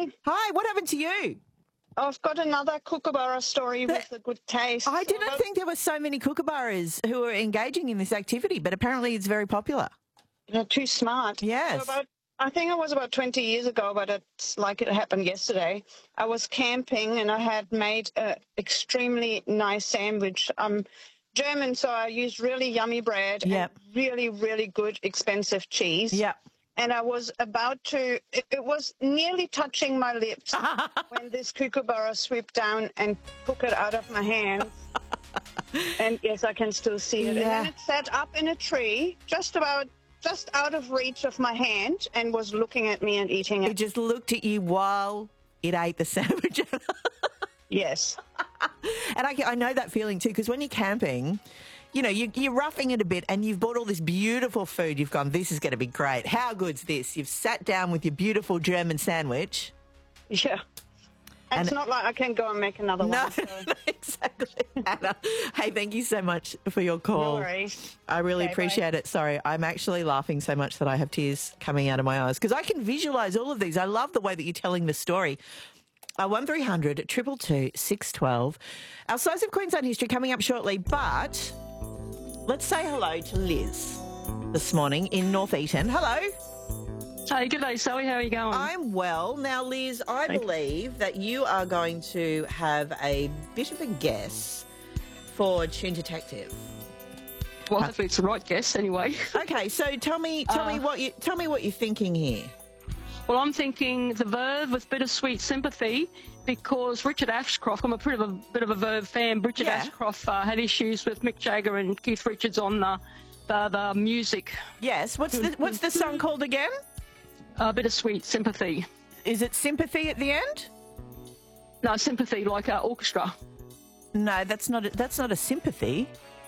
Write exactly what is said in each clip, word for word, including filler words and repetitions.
Sally. Hi, what happened to you? I've got another kookaburra story The- with a good taste. I didn't Although, think there were so many kookaburras who are engaging in this activity, but apparently it's very popular. You're too smart. Yes. So about, I think it was about twenty years ago, but it's like it happened yesterday. I was camping and I had made an extremely nice sandwich. I'm German, so I used really yummy bread Yep. and really, really good, expensive cheese. Yep. And I was about to, it, it was nearly touching my lips when this kookaburra swooped down and took it out of my hands. And yes, I can still see it. Yeah. And then it sat up in a tree, just about, just out of reach of my hand, and was looking at me and eating It it. just looked at you while it ate the sandwich. Yes. And I, I know that feeling too, because when you're camping, you know, you, you're roughing it a bit and you've bought all this beautiful food. You've gone, this is going to be great. How good's this? You've sat down with your beautiful German sandwich. Yeah. And- It's not like I can go and make another No, one. So. exactly. Anna, hey, thank you so much for your call. No worries. I really Okay, appreciate bye. it. Sorry, I'm actually laughing so much that I have tears coming out of my eyes because I can visualise all of these. I love the way that you're telling the story. Uh, one three hundred two two two six one two. Our Slice of Queensland history coming up shortly, but let's say hello to Liz this morning in North Eaton. Hello. Hey, good day, Sally. How are you going? I'm well. Now, Liz, I believe that you are going to have a bit of a guess for Tune Detective. Well, hopefully it's the right guess anyway. Okay, so tell me, tell me Uh, what you tell me what you're thinking here. Well, I'm thinking the Verve with bittersweet sympathy because Richard Ashcroft, I'm a bit of a, bit of a Verve fan. Richard Yeah. Ashcroft uh, had issues with Mick Jagger and Keith Richards on the, the, the music. Yes. What's the what's the song called again? Uh, bittersweet sympathy. Is it Sympathy at the end? No, sympathy, like uh, orchestra. No, that's not. A, that's not a sympathy.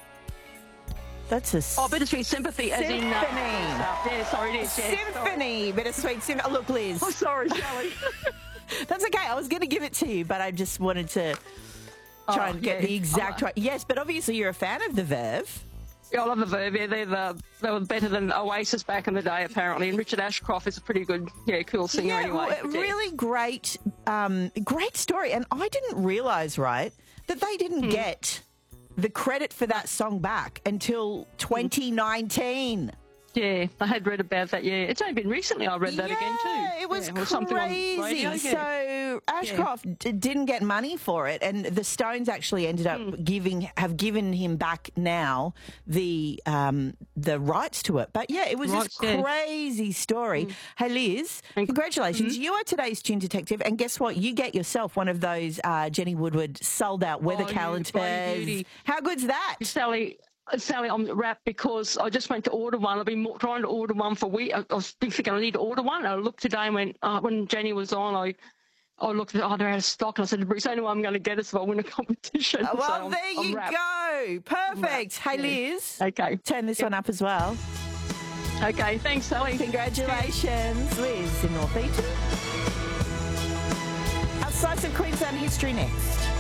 That's a Oh, bittersweet sympathy, as in. Uh, Symphony. yeah, sorry, it is. Yeah, sorry. symphony. Bittersweet symphony. Oh, look, Liz. Oh, sorry, Sally. That's okay. I was going to give it to you, but I just wanted to try Oh, and get yeah. the exact Oh, right. Yes, but obviously you're a fan of the Verve. Yeah, I love the Verve. Yeah, they're the, they were better than Oasis back in the day, apparently. And Richard Ashcroft is a pretty good, yeah, cool singer yeah, anyway. w- But yeah. really great, um, great story. And I didn't realise, right, that they didn't Hmm. get the credit for that song back until twenty nineteen. Yeah, I had read about that. Yeah, it's only been recently I read that yeah, again too. it was yeah, or something on crazy. radio, yeah. So Ashcroft d- didn't get money for it, and the Stones actually ended up Hmm. giving have given him back now the um, the rights to it. But yeah, it was Rights, this yeah. crazy story. Hey Liz, Thank- congratulations! Mm-hmm. You are today's Tune Detective, and guess what? You get yourself one of those uh, Jenny Woodward sold out weather Oh, you calendars. bloody beauty. How good's that? Sally, uh, Sally, I'm wrapped because I just went to order one. I've been more, trying to order one for weeks. I, I was thinking I need to order one. I looked today and went, uh, when Jenny was on, I I looked at it, oh, they're out of stock. And I said to Bruce, only way I'm going to get it if I win a competition. Well, So I'm- there I'm you wrapped. go. Perfect. wrapped, Hey yeah. Liz, Okay. turn this one up as well. Okay, thanks, Sally. Congratulations, Liz in North Eaton. Our Slice of Queensland history next.